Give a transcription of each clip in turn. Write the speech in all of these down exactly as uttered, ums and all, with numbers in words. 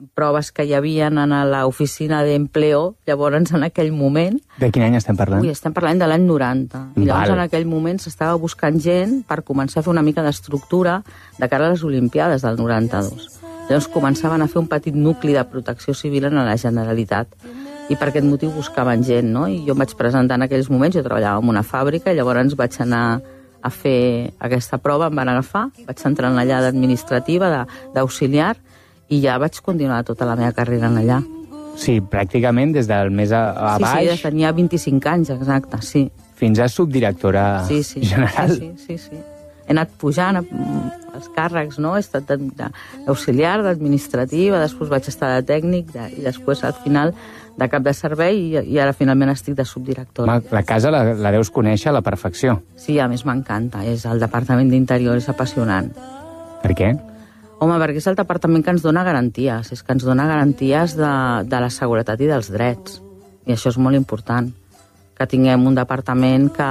proves que hi havia en l'oficina d'empleo, llavors en aquell moment... De quin any estem parlant? Ui, estem parlant de l'any noranta. I llavors Val. en aquell moment s'estava buscant gent per començar a fer una mica d'estructura de cara a les Olimpiades del noranta-dos. Llavors començaven a fer un petit nucli de protecció civil en la Generalitat. I per aquest motiu buscaven gent, no? I jo em vaig presentar en aquells moments, jo treballava en una fàbrica, i llavors vaig anar a fer aquesta prova, em van agafar, vaig entrar en allà d'administrativa, d'auxiliar, i ja vaig continuar tota la meva carrera en allà. Sí, pràcticament des del més a, a sí, baix... Sí, sí, tenia vint-i-cinc anys, exacte, sí. Fins a subdirectora sí, sí, general. Sí, sí, sí, sí. He anat pujant els càrrecs, no? He estat d'auxiliar, d'administrativa, després vaig estar de tècnic, de, i després al final de cap de servei, i, i ara finalment estic de subdirectora. La casa la, la deus conèixer a la perfecció. Sí, a més m'encanta, és el Departament d'Interior, és apassionant. Per què? Home, perquè és el departament que ens dona garanties, és que ens dona garanties de, de la seguretat i dels drets. I això és molt important, que tinguem un departament que,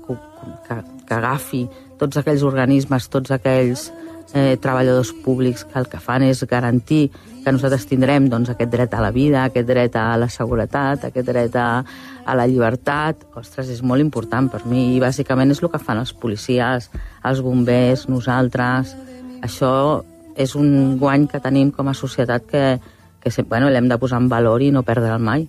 que, que agafi tots aquells organismes, tots aquells eh, treballadors públics que el que fan és garantir que nosaltres tindrem doncs, aquest dret a la vida, aquest dret a la seguretat, aquest dret a, a la llibertat. Ostres, és molt important per mi, i bàsicament és el que fan els policies, els bombers, nosaltres. Això és un guany que tenim com a societat que, que bueno, l'hem de posar en valor i no perdre'l mai.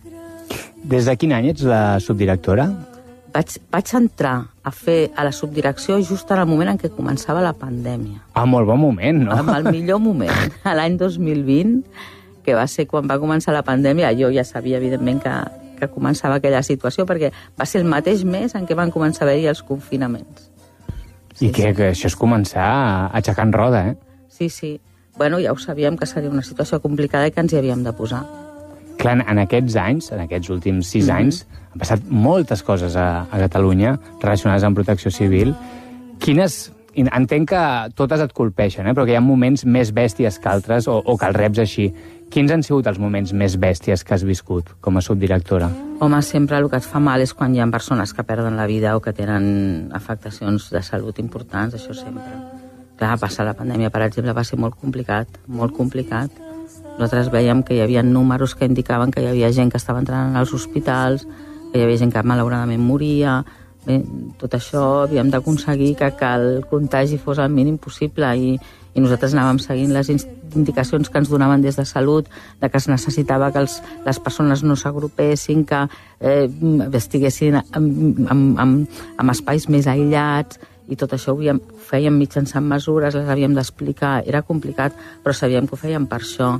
Des de quin any ets la subdirectora? Vaig, vaig entrar a fer a la subdirecció just en el moment en què començava la pandèmia. Ah, molt bon moment, no? En el millor moment, l'any dos mil vint, que va ser quan va començar la pandèmia. Jo ja sabia, evidentment, que, que començava aquella situació, perquè va ser el mateix mes en què van començar a haver-hi els confinaments. Sí, I que, sí. que això és començar aixecant roda, eh? Sí, sí. Bueno, ja ho sabíem que seria una situació complicada i que ens hi havíem de posar. Clar, en aquests anys, en aquests últims sis mm-hmm. anys, han passat moltes coses a, a Catalunya relacionades amb protecció civil. Quines... Entenc que totes et colpeixen, eh? Però que hi ha moments més bèsties que altres, o, o que els reps així. Quins han sigut els moments més bèsties que has viscut com a subdirectora? Home, sempre el que et fa mal és quan hi ha persones que perden la vida o que tenen afectacions de salut importants, això sempre. Clar, passar la pandèmia, per exemple, va ser molt complicat, molt complicat. Nosaltres veiem que hi havia números que indicaven que hi havia gent que estava entrant als hospitals, que hi havia gent que malauradament moria. Bé, tot això havíem d'aconseguir que, que el contagi fos el mínim possible, i, i nosaltres anàvem seguint les indicacions que ens donaven des de Salut, de que es necessitava que els, les persones no s'agrupessin, que eh, estiguessin en, en, en, en espais més aïllats, i tot això ho havíem, fèiem mitjançant mesures, les havíem d'explicar. Era complicat, però sabíem que ho fèiem per això.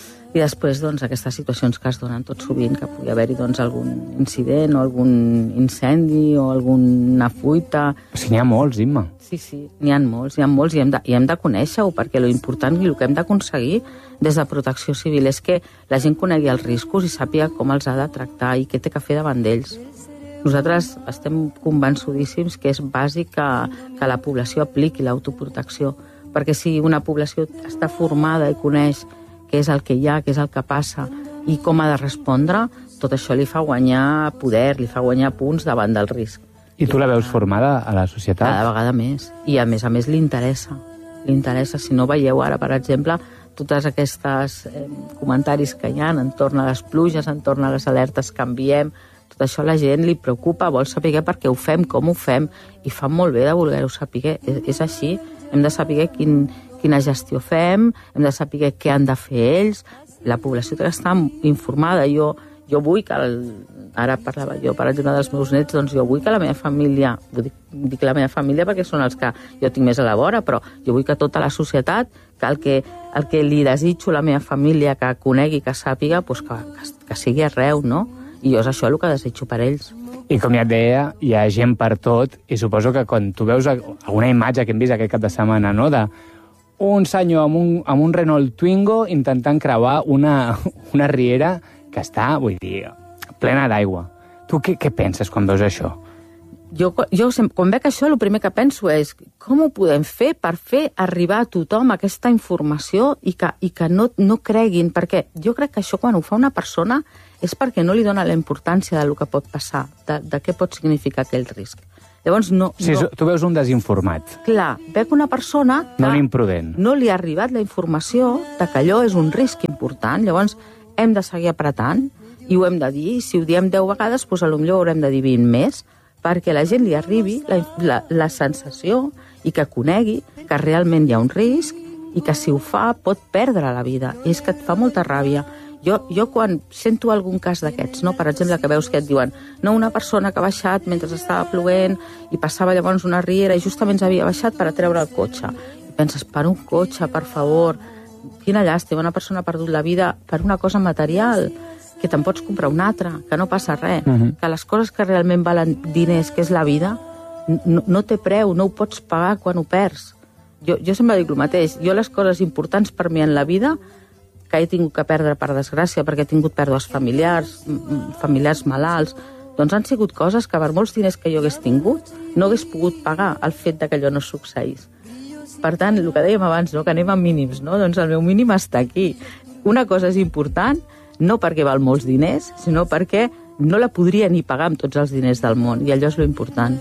I després, doncs, aquestes situacions que es donen tot sovint, que pugui haver-hi doncs, algun incident o algun incendi o alguna fuita. O sigui, n'hi ha molts, Imma. Sí, sí, n'hi ha molts, n'hi ha molts, i hem de, i hem de conèixer-ho, perquè lo important i el que hem d'aconseguir des de Protecció Civil és que la gent conegui els riscos i sàpiga com els ha de tractar i què té que fer davant d'ells. Nosaltres estem convençudíssims que és bàsic que, que la població apliqui l'autoprotecció, perquè si una població està formada i coneix què és el que hi ha, què és el que passa i com ha de respondre, tot això li fa guanyar poder, li fa guanyar punts davant del risc. I tu la veus formada a la societat? Cada vegada més. I a més a més li interessa. Li interessa. Si no veieu ara, per exemple, tots aquests eh, comentaris que hi ha entorn a les pluges, entorn a les alertes que enviem, tot això a la gent li preocupa, vol saber per què ho fem, com ho fem, i fa molt bé de voler-ho saber. És, és així, hem de saber quin, quina gestió fem, hem de saber què han de fer ells, la població té que estar informada. Jo, jo vull que, el, ara parlava jo, per exemple, dels meus nets, doncs jo vull que la meva família, dic, dic la meva família perquè són els que jo tinc més a la vora, però jo vull que tota la societat, que el que, el que li desitjo a la meva família, que conegui, que sàpiga, doncs que, que, que sigui arreu, no? I jo és això el que desitjo per ells. I com ja et deia, hi ha gent per tot, i suposo que quan tu veus alguna imatge que hem vist aquest cap de setmana, no?, de un senyor amb un, amb un Renault Twingo intentant creuar una, una riera que està, vull dir, plena d'aigua. Tu què, què penses quan veus això? Jo, jo quan veig això, el primer que penso és com ho podem fer per fer arribar a tothom aquesta informació i que, i que no, no creguin, perquè jo crec que això quan ho fa una persona és perquè no li dona la importància del que pot passar, de, de què pot significar aquell risc. Llavors, no... Sí, no... tu veus un desinformat. Clar, veig una persona que no un imprudent. No li ha arribat la informació de que allò és un risc important. Llavors, hem de seguir apretant i ho hem de dir. Si ho diem deu vegades, doncs potser haurem de dir vint més, perquè la gent li arribi la, la, la sensació i que conegui que realment hi ha un risc i que si ho fa pot perdre la vida. I és que et fa molta ràbia. Jo, jo quan sento algun cas d'aquests, no? Per exemple, que veus que et diuen no, una persona que ha baixat mentre estava plovent i passava llavors una riera i justament s'havia baixat per a treure el cotxe. I penses, per un cotxe, per favor, quina llàstima, una persona ha perdut la vida per una cosa material, que te'n pots comprar una altra, que no passa res, uh-huh. que les coses que realment valen diners, que és la vida, no, no té preu, no ho pots pagar quan ho perds. Jo, jo sempre dic el mateix, jo les coses importants per mi en la vida que he tingut que perdre per desgràcia, perquè he tingut pèrdues familiars, familiars malalts, doncs han sigut coses que per molts diners que jo hagués tingut no hagués pogut pagar el fet de que allò no succeís. Per tant, el que dèiem abans, no? Que anem a mínims, no? Doncs el meu mínim està aquí. Una cosa és important, no perquè val molts diners, sinó perquè no la podria ni pagar amb tots els diners del món, i allò és lo important.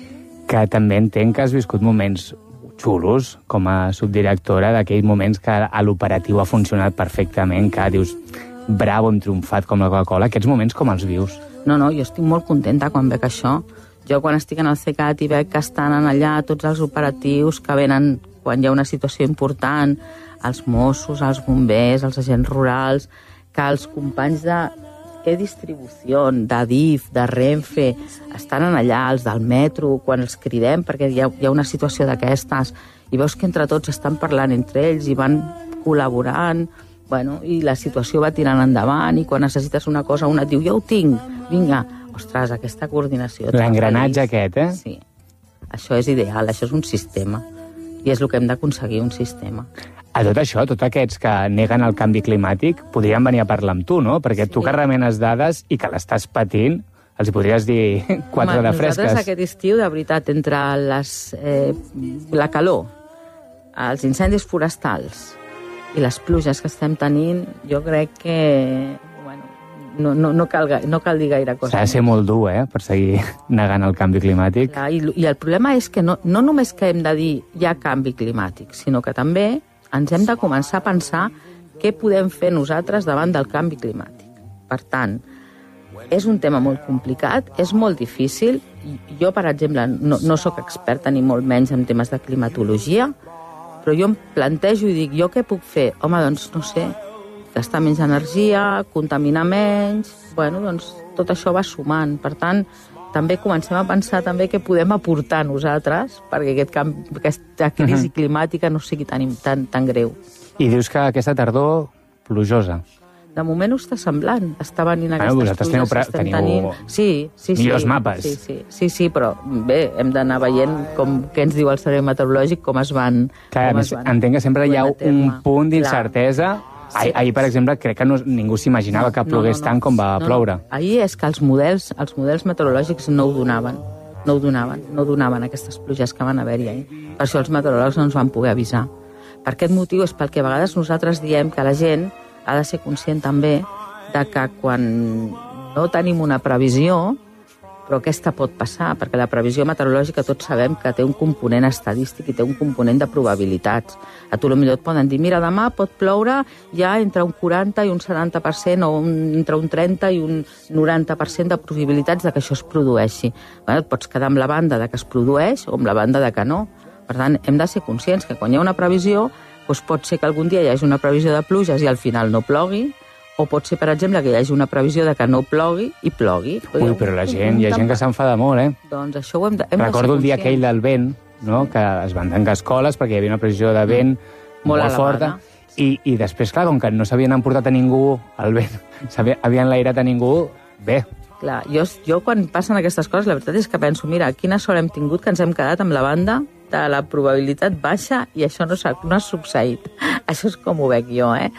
Que també entenc que has viscut moments xulos com a subdirectora, d'aquells moments que a l'operatiu ha funcionat perfectament, que dius, bravo, hem triomfat com la Coca-Cola. Aquests moments com els vius? No, no, jo estic molt contenta quan veig això. Jo quan estic en el CECAT i veig que estan allà tots els operatius que venen quan hi ha una situació important, els Mossos, els bombers, els agents rurals, que els companys de e-distribució, d'Adif, de Renfe, estan allà, els del metro, quan els cridem, perquè hi ha, hi ha una situació d'aquestes, i veus que entre tots estan parlant entre ells i van col·laborant, bueno, i la situació va tirant endavant, i quan necessites una cosa, una et diu, jo ho tinc, vinga, ostres, aquesta coordinació. L'engranatge aquest, eh? Sí, això és ideal, això és un sistema, i és el que hem d'aconseguir, un sistema. A tot això, tots aquests que neguen el canvi climàtic podrien venir a parlar amb tu, no? Perquè sí. Tu que remenes dades i que l'estàs patint, els hi podries dir quatre Home, de fresques. Nosaltres aquest estiu, de veritat, entre les, eh, la calor, els incendis forestals i les pluges que estem tenint, jo crec que bueno, no, no, no, cal, no cal dir gaire cosa. S'ha de ser molt dur, eh?, per seguir negant el canvi climàtic. Clar, i, I el problema és que no, no només que hem de dir hi ha canvi climàtic, sinó que també ens hem de començar a pensar què podem fer nosaltres davant del canvi climàtic. Per tant, és un tema molt complicat, és molt difícil. Jo, per exemple, no, no sóc experta ni molt menys en temes de climatologia, però jo em plantejo i dic, jo què puc fer? Home, doncs, no sé, gastar menys energia, contaminar menys... Bueno, doncs, tot això va sumant. Per tant, també comencem a pensar també què podem aportar nosaltres perquè aquest camp, aquesta crisi uh-huh. climàtica no sigui tan, tan, tan greu. I dius que aquesta tardor plujosa. De moment ho està semblant. Està venint aquestes bueno, pluges teniu pre... que estem teniu tenint. Sí, sí, millors sí. mapes. Sí, sí, sí, sí, però bé, hem d'anar veient com, què ens diu el servei meteorològic, com es van... Clar, com es van entenc que sempre hi ha un punt d'incertesa. Sí. Ahir, per exemple, crec que no, ningú s'imaginava que plogués no, no, no. tant com va no, ploure. No. Ahir és que els models, els models meteorològics no ho donaven. No ho donaven, no donaven aquestes pluges que van haver-hi ahir. Per això els meteoròlegs no ens van poder avisar. Per aquest motiu és pel que a vegades nosaltres diem que la gent ha de ser conscient també de que quan no tenim una previsió, però aquesta pot passar, perquè la previsió meteorològica tots sabem que té un component estadístic i té un component de probabilitats. A tu potser et poden dir, mira, demà pot ploure ja entre un quaranta i un setanta per cent o un, entre un trenta i un noranta per cent de probabilitats de que això es produeixi. Bueno, et pots quedar amb la banda de que es produeix o amb la banda de que no. Per tant, hem de ser conscients que quan hi ha una previsió, doncs pot ser que algun dia hi hagi una previsió de pluges i al final no plogui, o pot ser, per exemple, que hi hagi una previsió de que no plogui i plogui. Ui, però la gent, hi ha gent que s'enfada molt, eh? Doncs això ho hem de, hem Recordo el dia aquell del vent, no?, que es van tancar escoles perquè hi havia una previsió de vent mm. molt, molt forta. I, I després, clar, com que no s'havien emportat a ningú el vent, havien enlairat a ningú, bé. Clar, jo, jo quan passen aquestes coses, la veritat és que penso, mira, quina sort hem tingut que ens hem quedat amb la banda de la probabilitat baixa i això no, no ha succeït. Això és com ho veig jo, eh?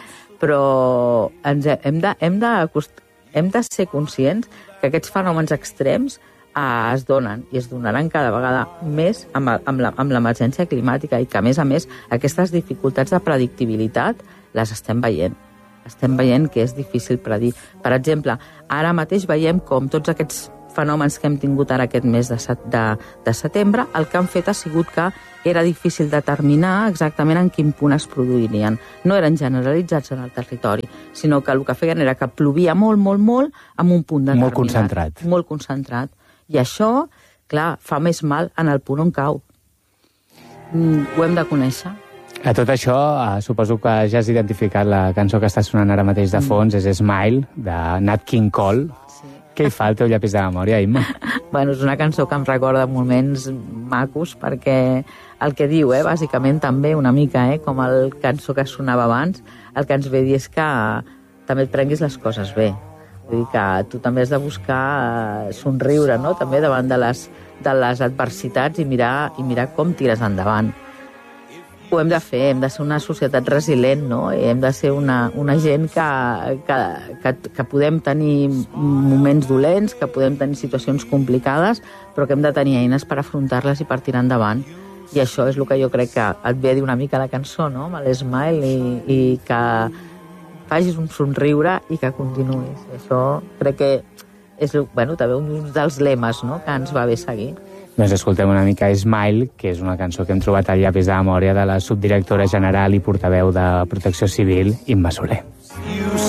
Però ens hem, de, hem, de, hem de ser conscients que aquests fenòmens extrems eh, es donen i es donaran cada vegada més amb, amb, la, amb l'emergència climàtica i que, a més a més, aquestes dificultats de predictibilitat les estem veient. Estem veient que és difícil predir. Per exemple, ara mateix veiem com tots aquests fenòmens que hem tingut ara aquest mes de, set, de, de setembre, el que han fet ha sigut que era difícil determinar exactament en quin punt es produirien. No eren generalitzats en el territori, sinó que el que feien era que plovia molt, molt, molt en un punt determinat. Molt concentrat. Molt concentrat. I això, clar, fa més mal en el punt on cau. Mm, ho hem de conèixer. A tot això, eh, suposo que ja has identificat la cançó que està sonant ara mateix de fons, mm. és Smile, de Nat King Cole. Sí. Què hi fa el teu llapis de memòria, Imma? Bueno, és una cançó que em recorda moments macos, perquè el que diu, eh, bàsicament, també una mica, eh, com el cançó que sonava abans, el que ens ve dir és que també et prenguis les coses bé. Vull dir que tu també has de buscar eh, somriure, no?, també davant de les, de les adversitats i mirar, i mirar com tires endavant. Ho hem de fer, hem de ser una societat resilient, no? I hem de ser una, una gent que, que, que, que podem tenir moments dolents, que podem tenir situacions complicades, però que hem de tenir eines per afrontar-les i per tirar endavant. I això és el que jo crec que et ve a dir una mica la cançó, no?, amb l'Smile, i, i que facis un somriure i que continuïs. Això crec que és, bueno, també un dels lemes, no?, que ens va bé seguir. Doncs escoltem una mica Smile, que és una cançó que hem trobat al llapis de memòria de la subdirectora general i portaveu de Protecció Civil, Imma Soler.